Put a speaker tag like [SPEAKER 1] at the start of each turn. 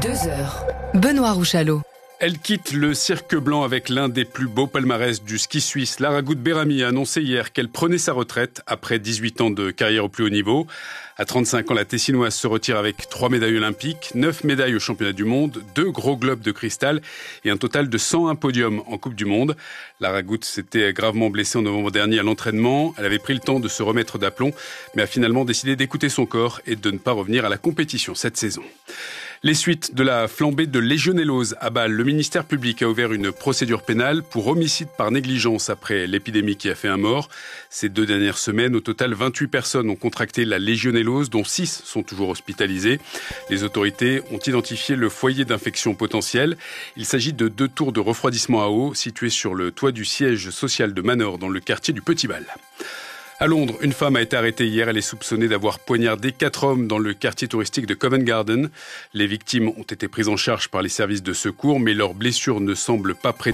[SPEAKER 1] 2 heures. Benoît Rouchalot.
[SPEAKER 2] Elle quitte le cirque blanc avec l'un des plus beaux palmarès du ski suisse. Lara Gut-Beramy a annoncé hier qu'elle prenait sa retraite après 18 ans de carrière au plus haut niveau. À 35 ans, la Tessinoise se retire avec 3 médailles olympiques, 9 médailles aux championnats du monde, 2 gros globes de cristal et un total de 101 podiums en Coupe du Monde. Lara Gut s'était gravement blessée en novembre dernier à l'entraînement. Elle avait pris le temps de se remettre d'aplomb, mais a finalement décidé d'écouter son corps et de ne pas revenir à la compétition cette saison. Les suites de la flambée de légionellose à Bâle. Le ministère public a ouvert une procédure pénale pour homicide par négligence après l'épidémie qui a fait un mort. Ces 2 dernières semaines, au total, 28 personnes ont contracté la légionellose, dont 6 sont toujours hospitalisées. Les autorités ont identifié le foyer d'infection potentiel. Il s'agit de 2 tours de refroidissement à eau situées sur le toit du siège social de Manor dans le quartier du Petit-Bâle. À Londres, une femme a été arrêtée hier. Elle est soupçonnée d'avoir poignardé 4 hommes dans le quartier touristique de Covent Garden. Les victimes ont été prises en charge par les services de secours, mais leurs blessures ne semblent pas